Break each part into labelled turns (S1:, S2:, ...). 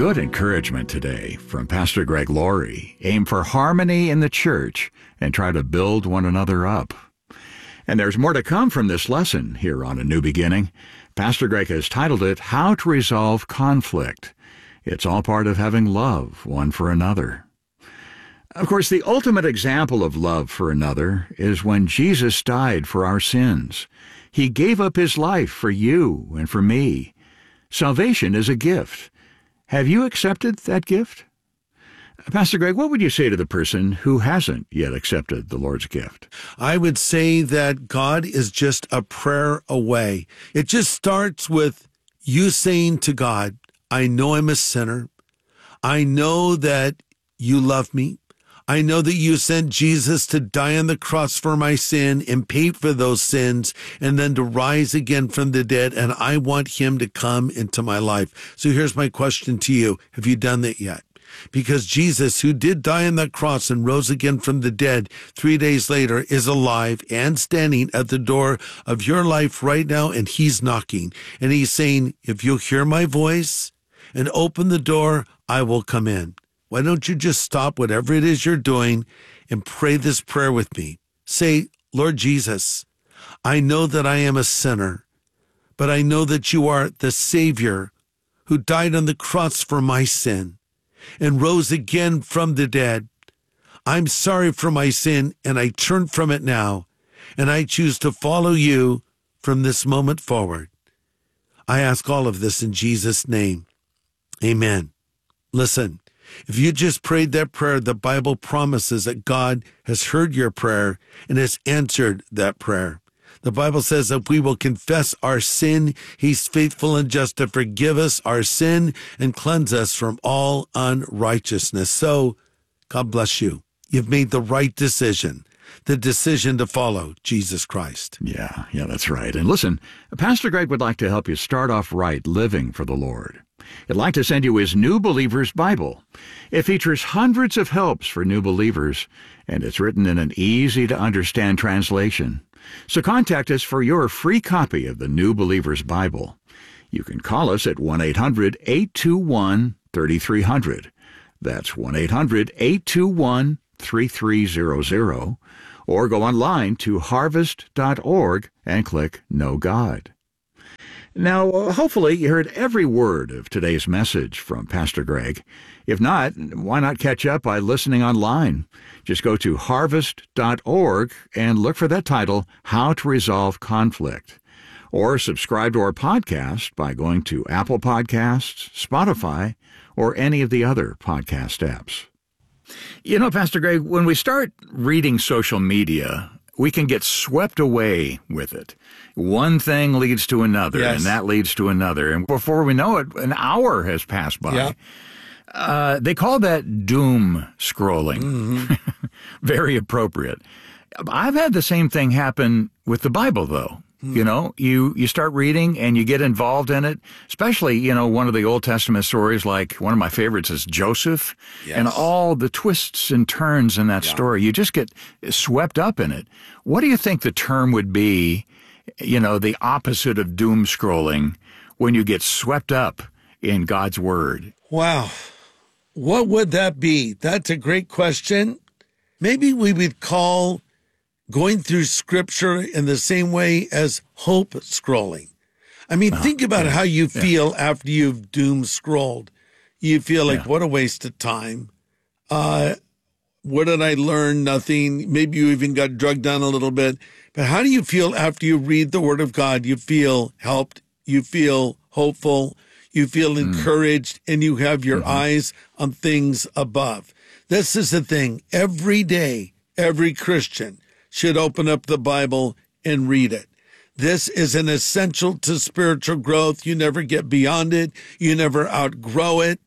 S1: Good encouragement today from Pastor Greg Laurie. Aim for harmony in the church and try to build one another up. And there's more to come from this lesson here on A New Beginning. Pastor Greg has titled it, How to Resolve Conflict. It's all part of having love one for another. Of course, the ultimate example of love for another is when Jesus died for our sins. He gave up his life for you and for me. Salvation is a gift. Have you accepted that gift? Pastor Greg, what would you say to the person who hasn't yet accepted the Lord's gift?
S2: I would say that God is just a prayer away. It just starts with you saying to God, I know I'm a sinner. I know that you love me. I know that you sent Jesus to die on the cross for my sin and pay for those sins and then to rise again from the dead. And I want him to come into my life. So here's my question to you. Have you done that yet? Because Jesus, who did die on that cross and rose again from the dead 3 days later, is alive and standing at the door of your life right now. And he's knocking and he's saying, if you'll hear my voice and open the door, I will come in. Why don't you just stop whatever it is you're doing and pray this prayer with me? Say, Lord Jesus, I know that I am a sinner, but I know that you are the Savior who died on the cross for my sin and rose again from the dead. I'm sorry for my sin, and I turn from it now, and I choose to follow you from this moment forward. I ask all of this in Jesus' name. Amen. Listen. If you just prayed that prayer, the Bible promises that God has heard your prayer and has answered that prayer. The Bible says that we will confess our sin. He's faithful and just to forgive us our sin and cleanse us from all unrighteousness. So, God bless you. You've made the right decision. The decision to follow Jesus Christ.
S1: Yeah, that's right. And listen, Pastor Greg would like to help you start off right living for the Lord. He'd like to send you his New Believer's Bible. It features hundreds of helps for new believers, and it's written in an easy-to-understand translation. So contact us for your free copy of the New Believer's Bible. You can call us at 1-800-821-3300. That's 1-800-821-3300. Or go online to harvest.org and click Know God. Now, hopefully you heard every word of today's message from Pastor Greg. If not, why not catch up by listening online? Just go to harvest.org and look for that title, How to Resolve Conflict. Or subscribe to our podcast by going to Apple Podcasts, Spotify, or any of the other podcast apps. You know, Pastor Greg, when we start reading social media, we can get swept away with it. One thing leads to another,
S2: yes,
S1: and that leads to another. And before we know it, an hour has passed by.
S2: Yeah.
S1: They call that doom scrolling.
S2: Mm-hmm.
S1: Very appropriate. I've had the same thing happen with the Bible, though. You know, you start reading and you get involved in it, especially, one of the Old Testament stories, like one of my favorites is Joseph,
S2: yes,
S1: and all the twists and turns in that story. You just get swept up in it. What do you think the term would be, the opposite of doom scrolling, when you get swept up in God's Word?
S2: Wow. What would that be? That's a great question. Maybe we would call going through Scripture in the same way as hope scrolling. I mean, think about how you feel after you've doom scrolled. You feel like, what a waste of time. What did I learn? Nothing. Maybe you even got drugged down a little bit. But how do you feel after you read the Word of God? You feel helped. You feel hopeful. You feel encouraged, and you have your eyes on things above. This is the thing. Every day, every Christian should open up the Bible and read it. This is an essential to spiritual growth. You never get beyond it. You never outgrow it.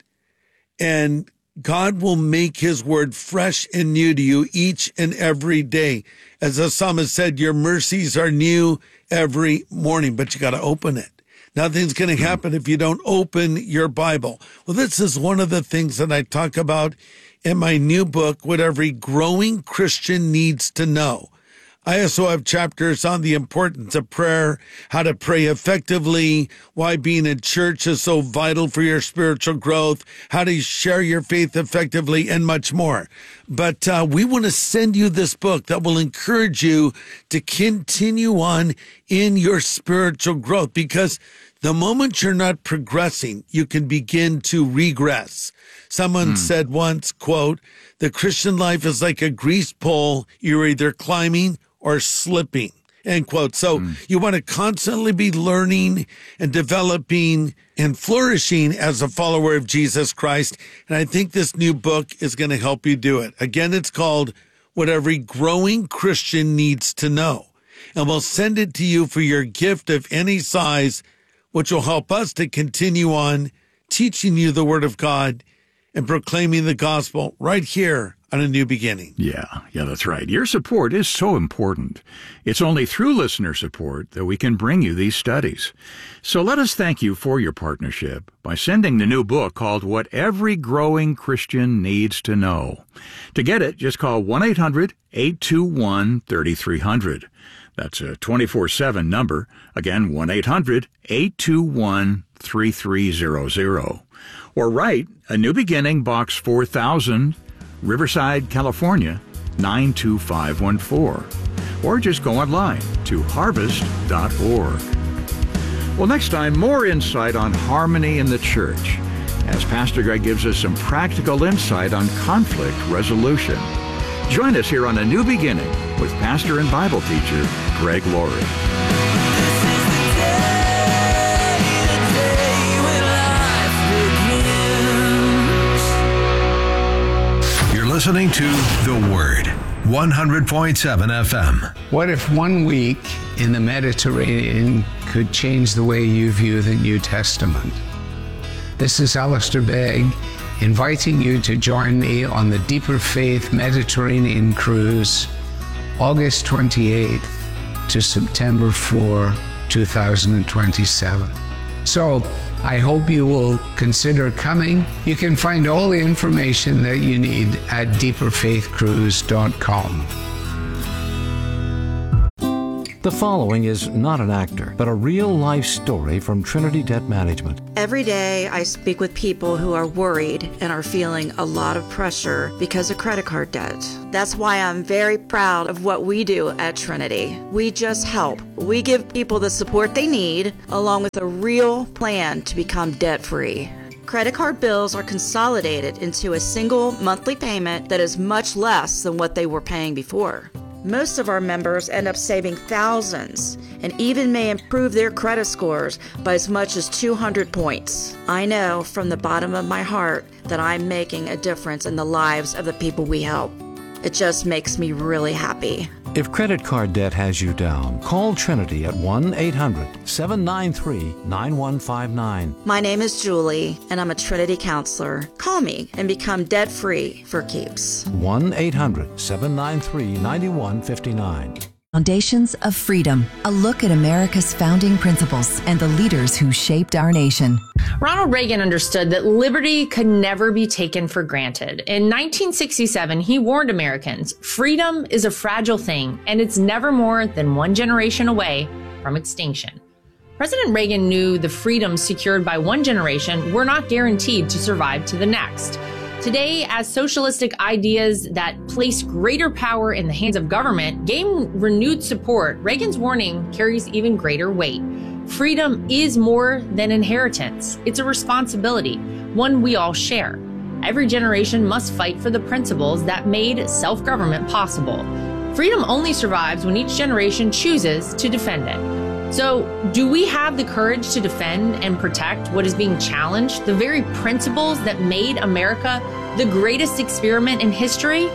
S2: And God will make his word fresh and new to you each and every day. As the psalmist said, your mercies are new every morning, but you got to open it. Nothing's going to happen if you don't open your Bible. Well, this is one of the things that I talk about in my new book, What Every Growing Christian Needs to Know. I also have chapters on the importance of prayer, how to pray effectively, why being in church is so vital for your spiritual growth, how to share your faith effectively, and much more. But we want to send you this book that will encourage you to continue on in your spiritual growth, because the moment you're not progressing, you can begin to regress. Someone said once, quote, "The Christian life is like a greased pole. You're either climbing or slipping," end quote. So you want to constantly be learning and developing and flourishing as a follower of Jesus Christ. And I think this new book is going to help you do it. Again, it's called What Every Growing Christian Needs to Know. And we'll send it to you for your gift of any size, which will help us to continue on teaching you the Word of God and proclaiming the gospel right here on A New Beginning.
S1: Yeah, that's right. Your support is so important. It's only through listener support that we can bring you these studies. So let us thank you for your partnership by sending the new book called What Every Growing Christian Needs to Know. To get it, just call 1-800-821-3300. That's a 24/7 number. Again, 1-800-821-3300. Or write A New Beginning, Box 4000, Riverside, California, 92514. Or just go online to harvest.org. Well, next time, more insight on harmony in the church, as Pastor Greg gives us some practical insight on conflict resolution. Join us here on A New Beginning with pastor and Bible teacher Greg Laurie.
S3: Listening to The Word, 100.7 FM.
S4: What if 1 week in the Mediterranean could change the way you view the New Testament? This is Alistair Begg, inviting you to join me on the Deeper Faith Mediterranean Cruise, August 28th to September 4, 2027. So, I hope you will consider coming. You can find all the information that you need at deeperfaithcruise.com.
S5: The following is not an actor, but a real-life story from Trinity Debt Management.
S6: Every day I speak with people who are worried and are feeling a lot of pressure because of credit card debt. That's why I'm very proud of what we do at Trinity. We just help. We give people the support they need, along with a real plan to become debt-free. Credit card bills are consolidated into a single monthly payment that is much less than what they were paying before. Most of our members end up saving thousands and even may improve their credit scores by as much as 200 points. I know from the bottom of my heart that I'm making a difference in the lives of the people we help. It just makes me really happy.
S5: If credit card debt has you down, call Trinity at 1-800-793-9159.
S6: My name is Julie, and I'm a Trinity counselor. Call me and become debt-free for keeps.
S5: 1-800-793-9159.
S7: Foundations of Freedom, a look at America's founding principles and the leaders who shaped our nation.
S8: Ronald Reagan understood that liberty could never be taken for granted. In 1967, he warned Americans, freedom is a fragile thing, and it's never more than one generation away from extinction. President Reagan knew the freedoms secured by one generation were not guaranteed to survive to the next. Today, as socialistic ideas that place greater power in the hands of government gain renewed support, Reagan's warning carries even greater weight. Freedom is more than inheritance. It's a responsibility, one we all share. Every generation must fight for the principles that made self-government possible. Freedom only survives when each generation chooses to defend it. So, do we have the courage to defend and protect what is being challenged, the very principles that made America the greatest experiment in history?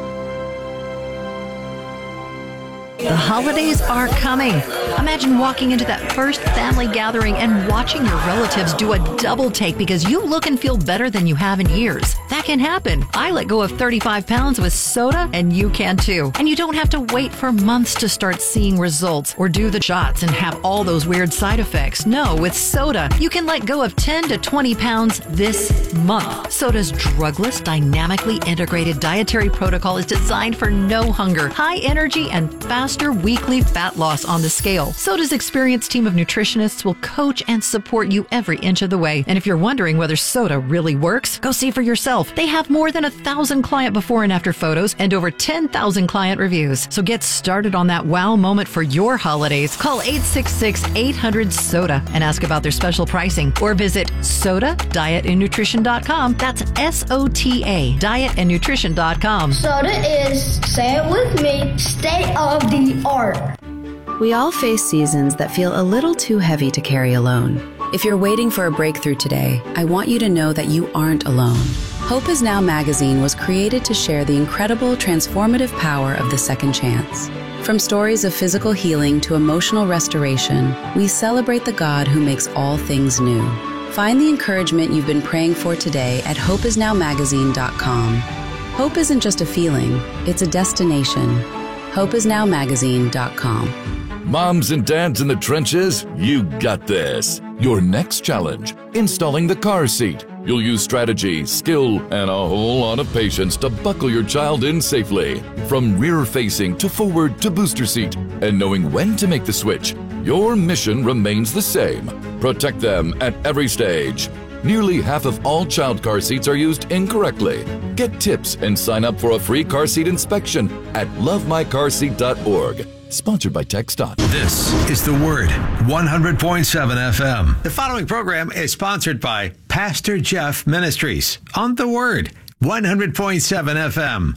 S7: The holidays are coming. Imagine walking into that first family gathering and watching your relatives do a double take because you look and feel better than you have in years. That can happen. I let go of 35 pounds with soda, and you can too. And you don't have to wait for months to start seeing results or do the shots and have all those weird side effects. No, with soda, you can let go of 10 to 20 pounds this month. Soda's drugless, dynamically integrated dietary protocol is designed for no hunger, high energy, and fast faster weekly fat loss on the scale. Soda's experienced team of nutritionists will coach and support you every inch of the way. And if you're wondering whether Soda really works, go see for yourself. They have more than 1,000 client before and after photos and over 10,000 client reviews. So get started on that wow moment for your holidays. Call 866-800-SODA and ask about their special pricing, or visit SODA-dietandnutrition.com. That's SOTA, dietandnutrition.com.
S9: Soda is, say it with me, state of the art.
S10: We all face seasons that feel a little too heavy to carry alone. If you're waiting for a breakthrough today, I want you to know that you aren't alone. Hope Is Now magazine was created to share the incredible transformative power of the second chance. From stories of physical healing to emotional restoration, we celebrate the God who makes all things new. Find the encouragement you've been praying for today at hopeisnowmagazine.com. Hope isn't just a feeling, it's a destination. hopeisnowmagazine.com.
S11: Moms and dads in the trenches, you got this. Your next challenge, installing the car seat. You'll use strategy, skill, and a whole lot of patience to buckle your child in safely. From rear-facing to forward to booster seat, and knowing when to make the switch, your mission remains the same. Protect them at every stage. Nearly half of all child car seats are used incorrectly. Get tips and sign up for a free car seat inspection at lovemycarseat.org. Sponsored by TxDOT.
S3: This is The Word, 100.7 FM.
S12: The following program is sponsored by Pastor Jeff Ministries on The Word, 100.7 FM.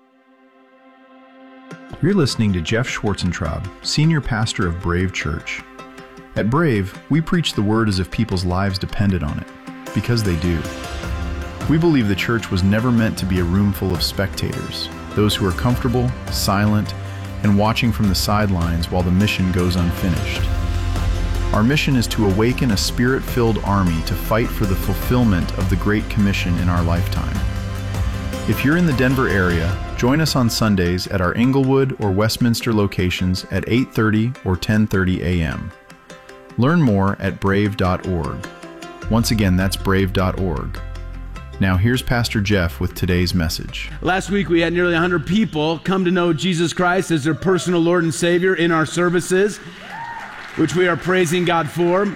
S13: You're listening to Jeff Schwarzentraub, Senior Pastor of Brave Church. At Brave, we preach the Word as if people's lives depended on it, because they do. We believe the church was never meant to be a room full of spectators, those who are comfortable, silent, and watching from the sidelines while the mission goes unfinished. Our mission is to awaken a spirit-filled army to fight for the fulfillment of the Great Commission in our lifetime. If you're in the Denver area, join us on Sundays at our Inglewood or Westminster locations at 8:30 or 10:30 a.m. Learn more at brave.org. Once again, that's brave.org. Now here's Pastor Jeff with today's message.
S14: Last week we had nearly 100 people come to know Jesus Christ as their personal Lord and Savior in our services, which we are praising God for.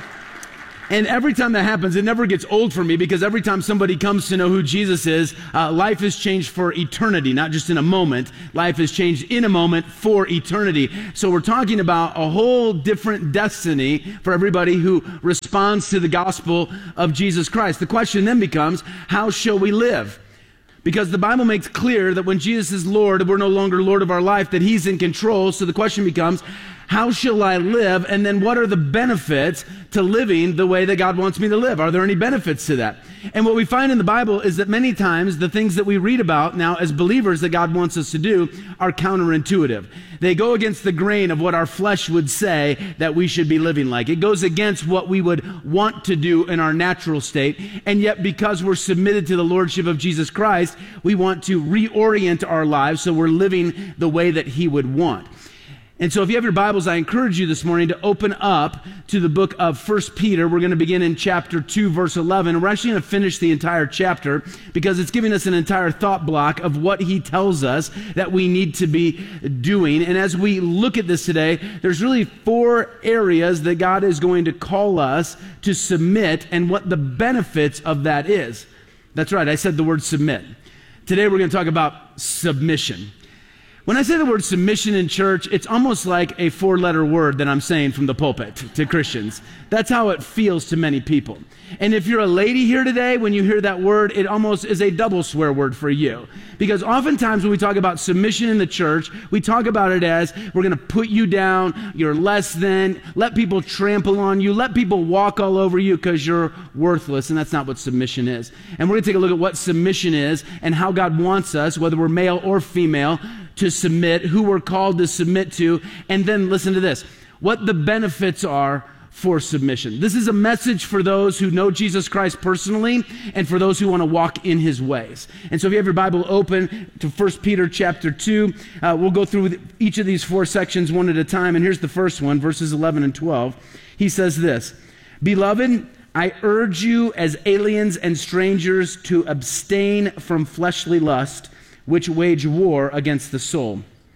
S14: And every time that happens, it never gets old for me, because every time somebody comes to know who Jesus is, life is changed for eternity, not just in a moment. Life is changed in a moment for eternity. So we're talking about a whole different destiny for everybody who responds to the gospel of Jesus Christ. The question then becomes, how shall we live? Because the Bible makes clear that when Jesus is Lord, we're no longer Lord of our life, that He's in control. So the question becomes, how shall I live? And then what are the benefits to living the way that God wants me to live? Are there any benefits to that? And what we find in the Bible is that many times the things that we read about now as believers that God wants us to do are counterintuitive. They go against the grain of what our flesh would say that we should be living like. It goes against what we would want to do in our natural state. And yet, because we're submitted to the Lordship of Jesus Christ, we want to reorient our lives so we're living the way that He would want. And so if you have your Bibles, I encourage you this morning to open up to the book of 1 Peter. We're going to begin in chapter 2, verse 11. And we're actually going to finish the entire chapter because it's giving us an entire thought block of what he tells us that we need to be doing. And as we look at this today, there's really 4 areas that God is going to call us to submit and what the benefits of that is. That's right, I said the word submit. Today we're going to talk about submission. When I say the word submission in church, it's almost like a 4-letter word that I'm saying from the pulpit to Christians. That's how it feels to many people. And if you're a lady here today, when you hear that word, it almost is a double swear word for you. Because oftentimes when we talk about submission in the church, we talk about it as we're going to put you down, you're less than, let people trample on you, let people walk all over you because you're worthless. And that's not what submission is. And we're going to take a look at what submission is and how God wants us, whether we're male or female, to submit, who we're called to submit to, and then listen to this, what the benefits are for submission. This is a message for those who know Jesus Christ personally and for those who want to walk in His ways. And so if you have your Bible open to 1 Peter chapter 2, we'll go through each of these 4 sections one at a time, and here's the first one, verses 11 and 12. He says this, "Beloved, I urge you as aliens and strangers to abstain from fleshly lust, which wage war against the soul.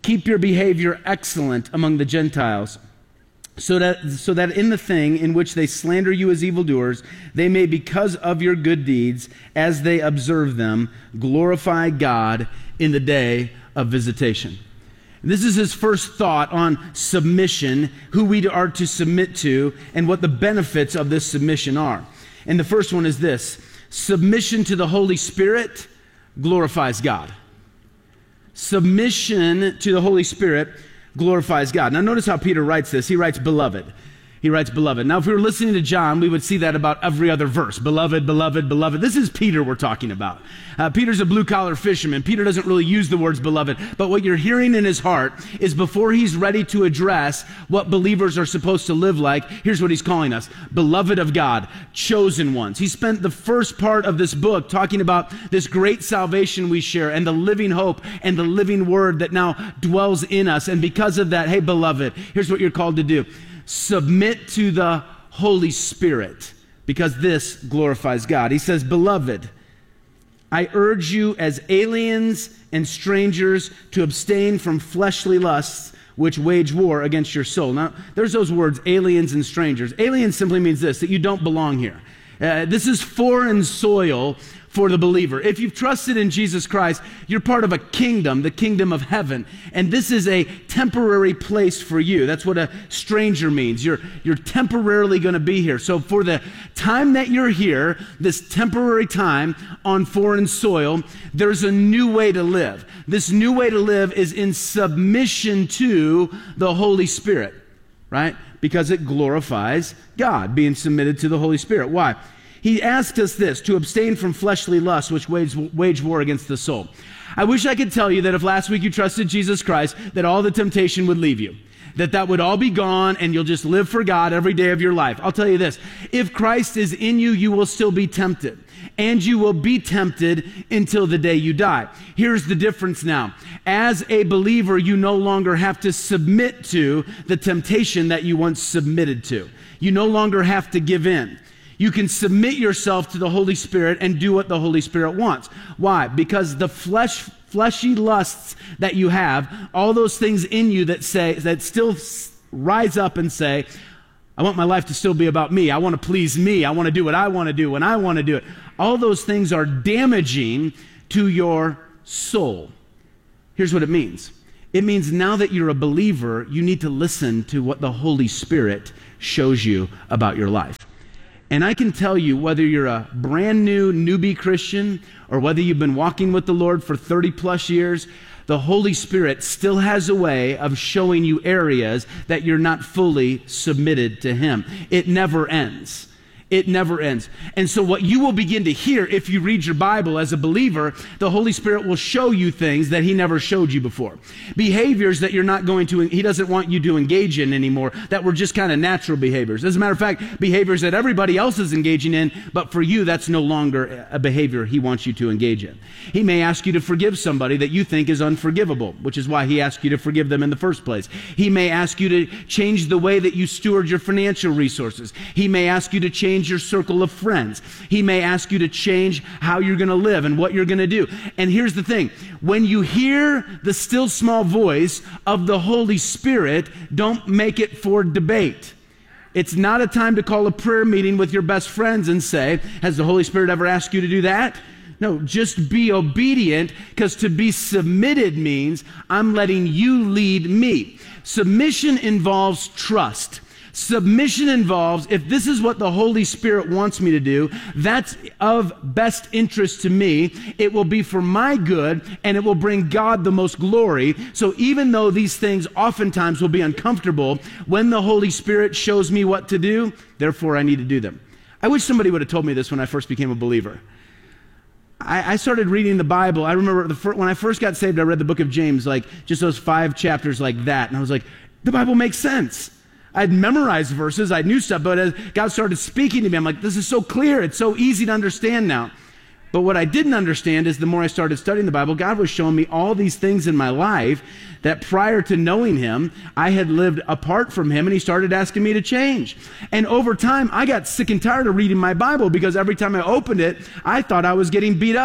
S14: Keep your behavior excellent among the Gentiles, so that in the thing in which they slander you as evildoers, they may, because of your good deeds, as they observe them, glorify God in the day of visitation. This is his first thought on submission, who we are to submit to, and what the benefits of this submission are. And the first one is this: submission to the Holy Spirit glorifies God. Submission to the Holy Spirit glorifies God. Now notice how Peter writes this. He writes, beloved. He writes, beloved. Now if we were listening to John, we would see that about every other verse. Beloved, beloved, beloved. This is Peter we're talking about. Peter's a blue-collar fisherman. Peter doesn't really use the words beloved, but what you're hearing in his heart is before he's ready to address what believers are supposed to live like, here's what he's calling us: beloved of God, chosen ones. He spent the first part of this book talking about this great salvation we share and the living hope and the living word that now dwells in us. And because of that, hey, beloved, here's what you're called to do. Submit to the Holy Spirit, because this glorifies God. He says, beloved, I urge you as aliens and strangers to abstain from fleshly lusts which wage war against your soul. Now, there's those words, aliens and strangers. Aliens simply means this, that you don't belong here. This is foreign soil for the believer. If you've trusted in Jesus Christ, you're part of a kingdom, the kingdom of heaven. And this is a temporary place for you. That's what a stranger means. You're temporarily going to be here. So for the time that you're here, this temporary time on foreign soil, there's a new way to live. This new way to live is in submission to the Holy Spirit, right? Because it glorifies God, being submitted to the Holy Spirit. Why? He asked us this, to abstain from fleshly lusts which wage war against the soul. I wish I could tell you that if last week you trusted Jesus Christ, that all the temptation would leave you, that would all be gone and you'll just live for God every day of your life. I'll tell you this, if Christ is in you, you will still be tempted, and you will be tempted until the day you die. Here's the difference now. As a believer, you no longer have to submit to the temptation that you once submitted to. You no longer have to give in. You can submit yourself to the Holy Spirit and do what the Holy Spirit wants. Why? Because the fleshy lusts that you have, all those things in you that still rise up and say, I want my life to still be about me. I want to please me. I want to do what I want to do when I want to do it. All those things are damaging to your soul. Here's what it means. It means now that you're a believer, you need to listen to what the Holy Spirit shows you about your life. And I can tell you, whether you're a brand new newbie Christian or whether you've been walking with the Lord for 30 plus years, the Holy Spirit still has a way of showing you areas that you're not fully submitted to Him. It never ends. It never ends. And so what you will begin to hear if you read your Bible as a believer, the Holy Spirit will show you things that He never showed you before. Behaviors that you're not going to, He doesn't want you to engage in anymore, that were just kind of natural behaviors. As a matter of fact, behaviors that everybody else is engaging in, but for you, that's no longer a behavior He wants you to engage in. He may ask you to forgive somebody that you think is unforgivable, which is why He asked you to forgive them in the first place. He may ask you to change the way that you steward your financial resources. He may ask you to change your circle of friends. He may ask you to change how you're going to live and what you're going to do. And here's the thing. When you hear the still small voice of the Holy Spirit, don't make it for debate. It's not a time to call a prayer meeting with your best friends and say, has the Holy Spirit ever asked you to do that? No, just be obedient, because to be submitted means I'm letting you lead me. Submission involves trust. Submission involves, if this is what the Holy Spirit wants me to do, that's of best interest to me. It will be for my good, and it will bring God the most glory. So even though these things oftentimes will be uncomfortable, when the Holy Spirit shows me what to do, therefore I need to do them. I wish somebody would have told me this when I first became a believer. I started reading the Bible. I remember when I first got saved, I read the book of James, like just those 5 chapters like that. And I was like, the Bible makes sense. I'd memorized verses, I knew stuff, but as God started speaking to me, I'm like, this is so clear, it's so easy to understand now. But what I didn't understand is the more I started studying the Bible, God was showing me all these things in my life that prior to knowing Him, I had lived apart from Him, and He started asking me to change. And over time, I got sick and tired of reading my Bible, because every time I opened it, I thought I was getting beat up.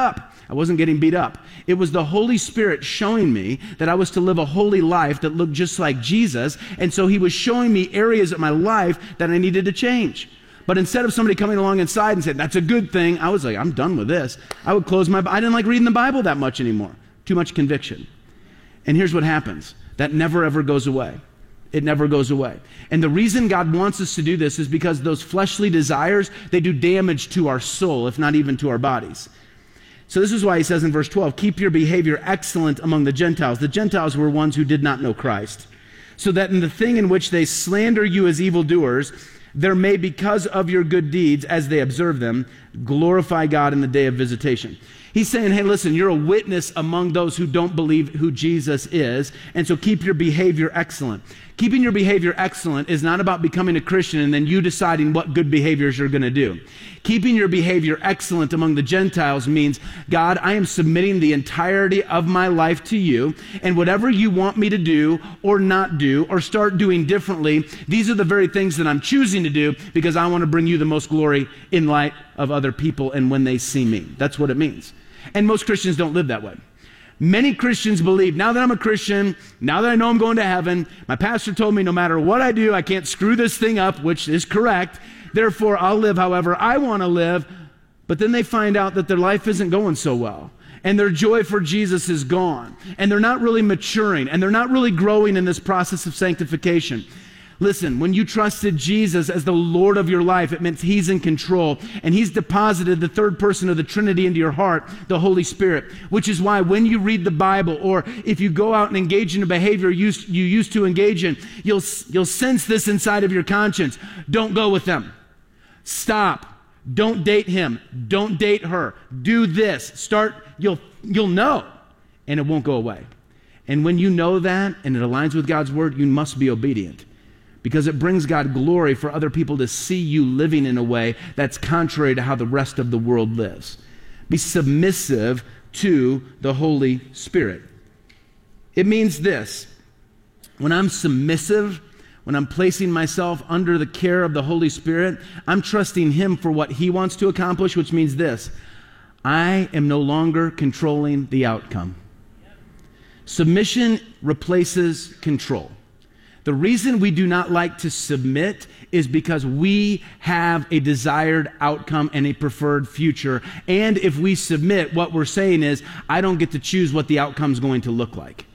S14: I wasn't getting beat up. It was the Holy Spirit showing me that I was to live a holy life that looked just like Jesus. And so he was showing me areas of my life that I needed to change. But instead of somebody coming along inside and saying, that's a good thing, I was like, I'm done with this. I would close my Bible. I didn't like reading the Bible that much anymore. Too much conviction. And here's what happens. That never, ever goes away. It never goes away. And the reason God wants us to do this is because those fleshly desires, they do damage to our soul, if not even to our bodies. So this is why he says in verse 12, keep your behavior excellent among the Gentiles. The Gentiles were ones who did not know Christ. So that in the thing in which they slander you as evildoers, there may, because of your good deeds, as they observe them, glorify God in the day of visitation. He's saying, hey, listen, you're a witness among those who don't believe who Jesus is, and so keep your behavior excellent. Keeping your behavior excellent is not about becoming a Christian and then you deciding what good behaviors you're going to do. Keeping your behavior excellent among the Gentiles means, God, I am submitting the entirety of my life to you, and whatever you want me to do or not do or start doing differently, these are the very things that I'm choosing to do because I want to bring you the most glory in light of other people and when they see me. That's what it means. And most Christians don't live that way. Many Christians believe, now that I'm a Christian, now that I know I'm going to heaven, my pastor told me no matter what I do, I can't screw this thing up, which is correct. Therefore, I'll live however I want to live. But then they find out that their life isn't going so well. And their joy for Jesus is gone. And they're not really maturing. And they're not really growing in this process of sanctification. Listen, when you trusted Jesus as the Lord of your life, it meant he's in control, and he's deposited the third person of the Trinity into your heart, the Holy Spirit, which is why when you read the Bible, or if you go out and engage in a behavior you used to engage in, you'll sense this inside of your conscience. Don't go with them. Stop. Don't date him. Don't date her. Do this. You'll know, and it won't go away. And when you know that, and it aligns with God's word, you must be obedient. Because it brings God glory for other people to see you living in a way that's contrary to how the rest of the world lives. Be submissive to the Holy Spirit. It means this. When I'm submissive, when I'm placing myself under the care of the Holy Spirit, I'm trusting him for what he wants to accomplish, which means this. I am no longer controlling the outcome. Submission replaces control. The reason we do not like to submit is because we have a desired outcome and a preferred future. And if we submit, what we're saying is, I don't get to choose what the outcome is going to look like.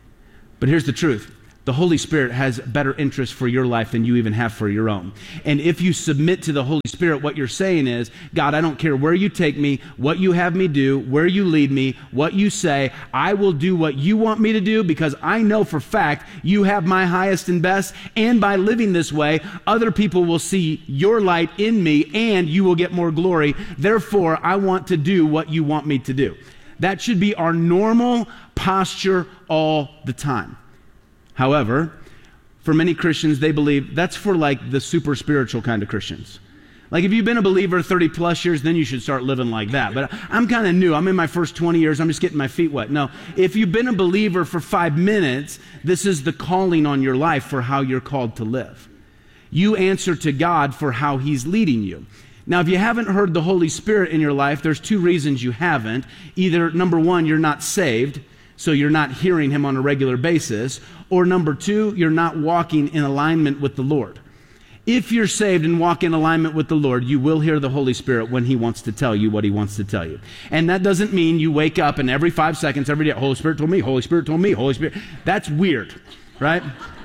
S14: But here's the truth. The Holy Spirit has better interest for your life than you even have for your own. And if you submit to the Holy Spirit, what you're saying is, God, I don't care where you take me, what you have me do, where you lead me, what you say. I will do what you want me to do because I know for fact you have my highest and best. And by living this way, other people will see your light in me and you will get more glory. Therefore, I want to do what you want me to do. That should be our normal posture all the time. However, for many Christians, they believe that's for like the super spiritual kind of Christians. Like if you've been a believer 30 plus years, then you should start living like that. But I'm kind of new. I'm in my first 20 years. I'm just getting my feet wet. No, if you've been a believer for 5 minutes, this is the calling on your life for how you're called to live. You answer to God for how he's leading you. Now, if you haven't heard the Holy Spirit in your life, there's 2 reasons you haven't. Either, number 1, you're not saved, so you're not hearing him on a regular basis. Or number 2, you're not walking in alignment with the Lord. If you're saved and walk in alignment with the Lord, you will hear the Holy Spirit when he wants to tell you what he wants to tell you. And that doesn't mean you wake up and every 5 seconds, every day, Holy Spirit told me, Holy Spirit told me, Holy Spirit. That's weird, right?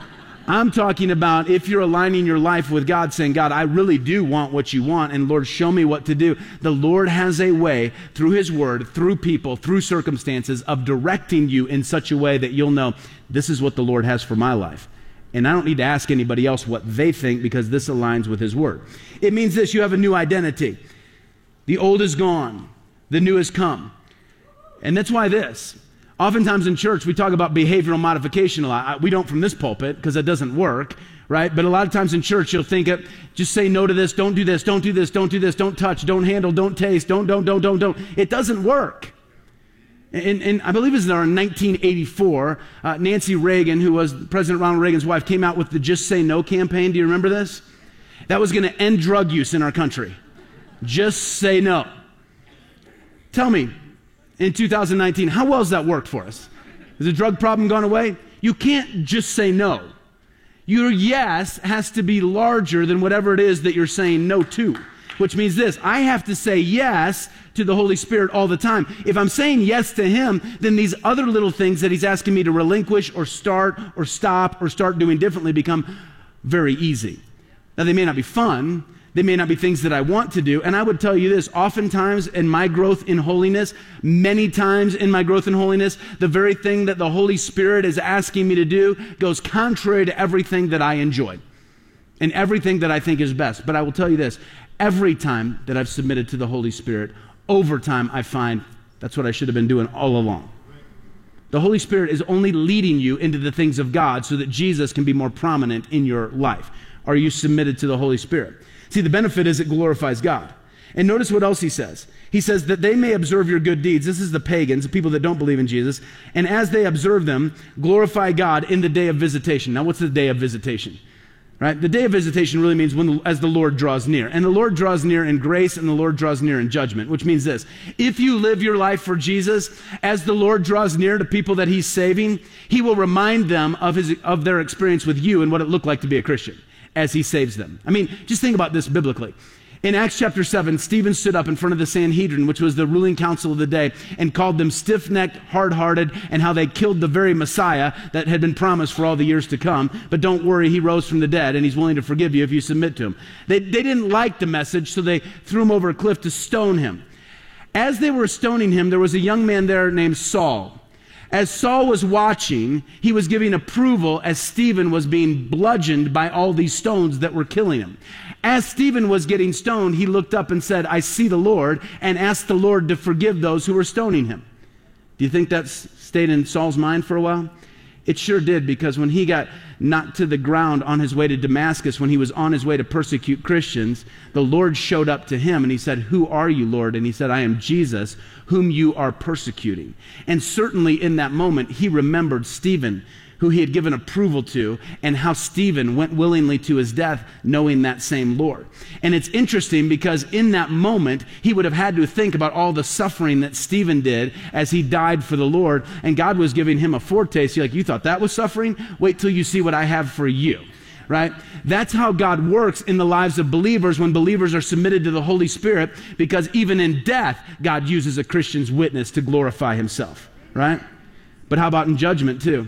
S14: I'm talking about if you're aligning your life with God, saying, God, I really do want what you want, and Lord, show me what to do. The Lord has a way through his word, through people, through circumstances of directing you in such a way that you'll know this is what the Lord has for my life. And I don't need to ask anybody else what they think because this aligns with his word. It means this, you have a new identity. The old is gone. The new has come. And that's why this. Oftentimes in church, we talk about behavioral modification a lot. We don't from this pulpit because it doesn't work, right? But a lot of times in church, you'll think it, just say no to this, don't do this, don't do this, don't do this, don't touch, don't handle, don't taste, don't. It doesn't work. And I believe it was in 1984, Nancy Reagan, who was President Ronald Reagan's wife, came out with the Just Say No campaign. Do you remember this? That was going to end drug use in our country. Just say no. Tell me, in 2019. How well has that worked for us? Has the drug problem gone away? You can't just say no. Your yes has to be larger than whatever it is that you're saying no to, which means this: I have to say yes to the Holy Spirit all the time. If I'm saying yes to him, then these other little things that he's asking me to relinquish or start or stop or start doing differently become very easy. Now, they may not be fun. They may not be things that I want to do. And I would tell you this, oftentimes in my growth in holiness, many times in my growth in holiness, the very thing that the Holy Spirit is asking me to do goes contrary to everything that I enjoy and everything that I think is best. But I will tell you this, every time that I've submitted to the Holy Spirit, over time I find that's what I should have been doing all along. The Holy Spirit is only leading you into the things of God so that Jesus can be more prominent in your life. Are you submitted to the Holy Spirit? See, the benefit is it glorifies God. And notice what else he says. He says that they may observe your good deeds. This is the pagans, the people that don't believe in Jesus. And as they observe them, glorify God in the day of visitation. Now, what's the day of visitation? Right? The day of visitation really means as the Lord draws near. And the Lord draws near in grace, and the Lord draws near in judgment, which means this: if you live your life for Jesus, as the Lord draws near to people that he's saving, he will remind them of their experience with you and what it looked like to be a Christian as he saves them. I mean, just think about this biblically. In Acts chapter 7, Stephen stood up in front of the Sanhedrin, which was the ruling council of the day, and called them stiff-necked, hard-hearted, and how they killed the very Messiah that had been promised for all the years to come. But don't worry, he rose from the dead, and he's willing to forgive you if you submit to him. They didn't like the message, so they threw him over a cliff to stone him. As they were stoning him, there was a young man there named Saul. As Saul was watching, he was giving approval as Stephen was being bludgeoned by all these stones that were killing him. As Stephen was getting stoned, he looked up and said, "I see the Lord," and asked the Lord to forgive those who were stoning him. Do you think that's stayed in Saul's mind for a while? It sure did, because when he got knocked to the ground on his way to Damascus, when he was on his way to persecute Christians, the Lord showed up to him and he said, "Who are you, Lord?" And he said, "I am Jesus, whom you are persecuting." And certainly in that moment, he remembered Stephen, who he had given approval to, and how Stephen went willingly to his death knowing that same Lord. And it's interesting because in that moment, he would have had to think about all the suffering that Stephen did as he died for the Lord, and God was giving him a foretaste. You're like, you thought that was suffering? Wait till you see what I have for you. Right? That's how God works in the lives of believers when believers are submitted to the Holy Spirit, because even in death, God uses a Christian's witness to glorify himself. Right? But how about in judgment too?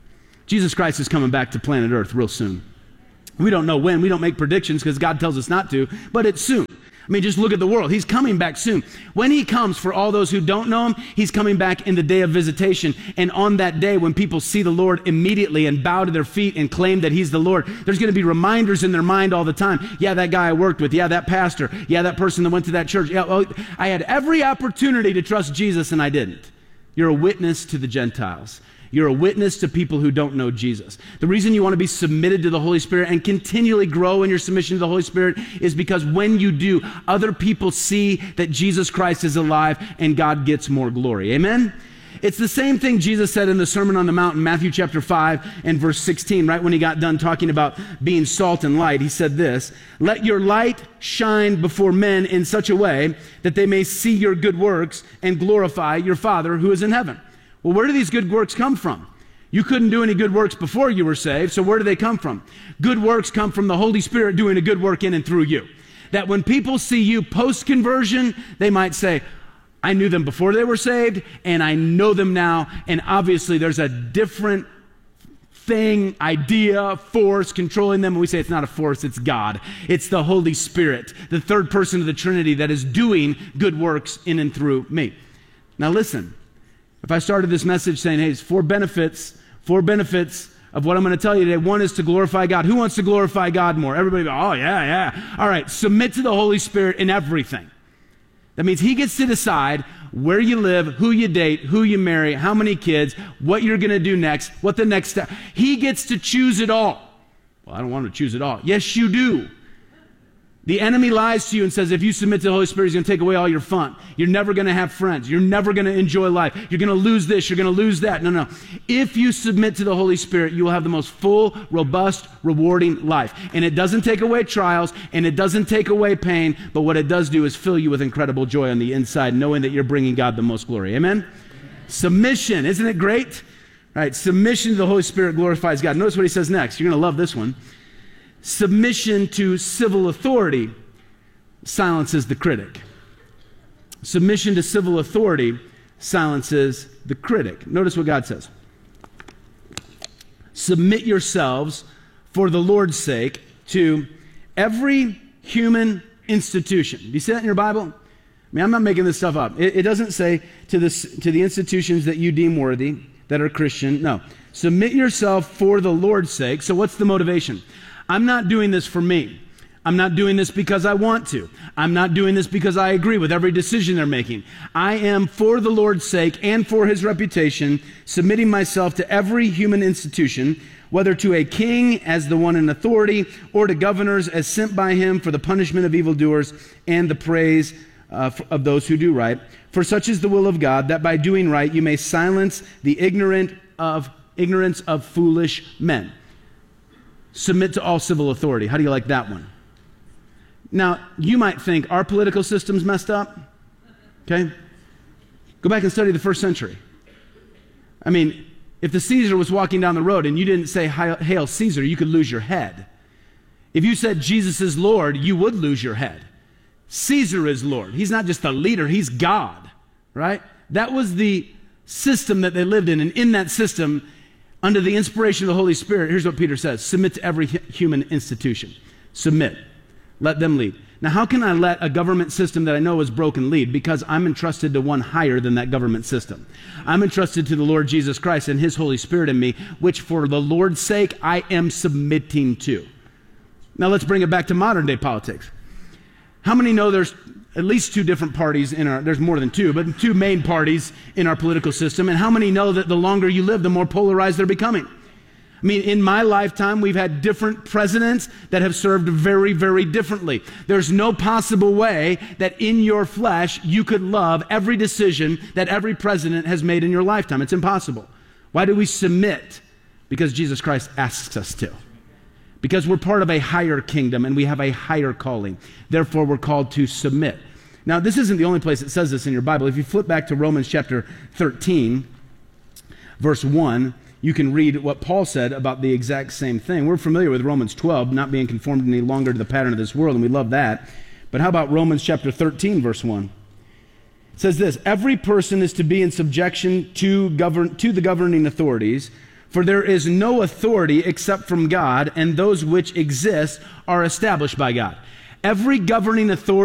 S14: Jesus Christ is coming back to planet Earth real soon. We don't know when. We don't make predictions because God tells us not to, but it's soon. I mean, just look at the world. He's coming back soon. When he comes, for all those who don't know him, he's coming back in the day of visitation. And on that day, when people see the Lord immediately and bow to their feet and claim that he's the Lord, there's going to be reminders in their mind all the time. Yeah, that guy I worked with. Yeah, that pastor. Yeah, that person that went to that church. Yeah, well, I had every opportunity to trust Jesus and I didn't. You're a witness to the Gentiles. You're a witness to people who don't know Jesus. The reason you want to be submitted to the Holy Spirit and continually grow in your submission to the Holy Spirit is because when you do, other people see that Jesus Christ is alive and God gets more glory. Amen? It's the same thing Jesus said in the Sermon on the Mount in Matthew chapter 5 and verse 16, right when he got done talking about being salt and light. He said this: "Let your light shine before men in such a way that they may see your good works and glorify your Father who is in heaven." Well, where do these good works come from? You couldn't do any good works before you were saved, so where do they come from? Good works come from the Holy Spirit doing a good work in and through you. That when people see you post-conversion, they might say, "I knew them before they were saved, and I know them now," and obviously there's a different thing, idea, force controlling them. And we say it's not a force, it's God. It's the Holy Spirit, the third person of the Trinity that is doing good works in and through me. Now listen. If I started this message saying, hey, it's four benefits of what I'm going to tell you today. One is to glorify God. Who wants to glorify God more? Everybody go, oh, yeah. All right, submit to the Holy Spirit in everything. That means he gets to decide where you live, who you date, who you marry, how many kids, what you're going to do next, what the next step. He gets to choose it all. Well, I don't want to choose it all. Yes, you do. The enemy lies to you and says, if you submit to the Holy Spirit, he's going to take away all your fun. You're never going to have friends. You're never going to enjoy life. You're going to lose this. You're going to lose that. No. If you submit to the Holy Spirit, you will have the most full, robust, rewarding life. And it doesn't take away trials, and it doesn't take away pain, but what it does do is fill you with incredible joy on the inside, knowing that you're bringing God the most glory. Amen? Submission. Isn't it great? All right, submission to the Holy Spirit glorifies God. Notice what he says next. You're going to love this one. Submission to civil authority silences the critic. Submission to civil authority silences the critic. Notice what God says. Submit yourselves for the Lord's sake to every human institution. Do you see that in your Bible? I mean, I'm not making this stuff up. It doesn't say to the institutions that you deem worthy, that are Christian. No. Submit yourself for the Lord's sake. So what's the motivation? I'm not doing this for me. I'm not doing this because I want to. I'm not doing this because I agree with every decision they're making. I am, for the Lord's sake and for his reputation, submitting myself to every human institution, whether to a king as the one in authority, or to governors as sent by him for the punishment of evildoers and the praise of those who do right. For such is the will of God, that by doing right you may silence the ignorance of foolish men. Submit to all civil authority. How do you like that one? Now, you might think our political system's messed up. Okay? Go back and study the first century. I mean, if the Caesar was walking down the road and you didn't say, "Hail Caesar," you could lose your head. If you said Jesus is Lord, you would lose your head. Caesar is Lord. He's not just the leader, he's God, right? That was the system that they lived in. And in that system, under the inspiration of the Holy Spirit, here's what Peter says: submit to every human institution. Submit. Let them lead. Now, how can I let a government system that I know is broken lead? Because I'm entrusted to one higher than that government system. I'm entrusted to the Lord Jesus Christ and his Holy Spirit in me, which for the Lord's sake, I am submitting to. Now, let's bring it back to modern day politics. How many know there's at least two different parties there's more than two, but two main parties in our political system? And how many know that the longer you live, the more polarized they're becoming? I mean, in my lifetime, we've had different presidents that have served very, very differently. There's no possible way that in your flesh you could love every decision that every president has made in your lifetime. It's impossible. Why do we submit? Because Jesus Christ asks us to. Because we're part of a higher kingdom and we have a higher calling. Therefore, we're called to submit. Now, this isn't the only place it says this in your Bible. If you flip back to Romans chapter 13, verse 1, you can read what Paul said about the exact same thing. We're familiar with Romans 12, not being conformed any longer to the pattern of this world, and we love that. But how about Romans chapter 13, verse 1? It says this: every person is to be in subjection to the governing authorities, for there is no authority except from God, and those which exist are established by God. Every governing authority